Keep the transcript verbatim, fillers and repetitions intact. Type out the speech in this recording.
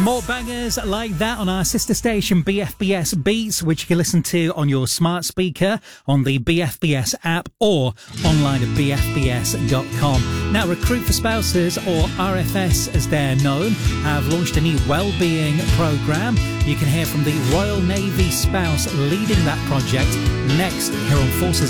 More bangers like that on our sister station B F B S Beats, which you can listen to on your smart speaker, on the B F B S app, or online at b f b s dot com. Now, Recruit for Spouses, or R F S as they're known, have launched a new wellbeing programme. You can hear from the Royal Navy spouse leading that project next here on Forces